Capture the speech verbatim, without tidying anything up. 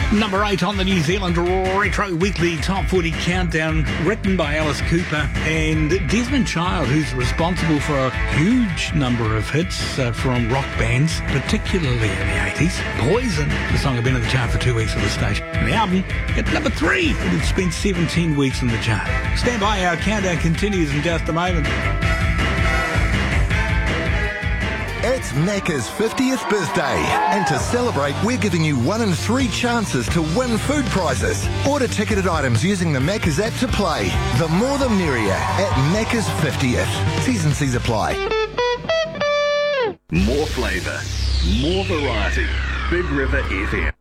Number eight on the New Zealand Retro Weekly Top forty Countdown, written by Alice Cooper and Desmond Child, who's responsible for a huge number of hits uh, from rock bands, particularly in the eighties. Poison, the song had been in the chart for two weeks at this stage. And the album at number three. It had spent seventeen weeks in the chart. Stand by, our countdown continues in just a moment. It's Macca's fiftieth birthday, and to celebrate, we're giving you one in three chances to win food prizes. Order ticketed items using the Macca's app to play. The more the merrier at Macca's fiftieth. T's and C's apply. More flavour, more variety. Big River F M.